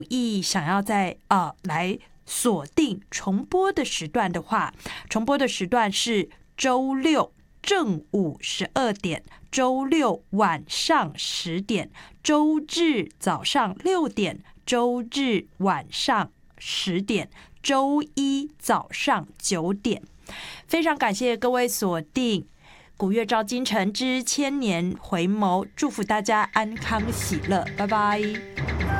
意想要再来锁定重播的时段的话，重播的时段是周六正午12点，周六晚上10点，周日早上6点，周日晚上10点，周一早上9点。非常感谢各位锁定古月照今晨之千年回眸，祝福大家安康喜乐，拜拜。